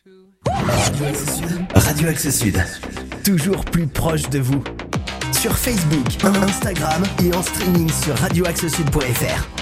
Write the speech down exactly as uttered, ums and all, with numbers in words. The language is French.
Radio Axe Sud, toujours plus proche de vous. Sur Facebook, Instagram et en streaming sur radio axe sud point f r.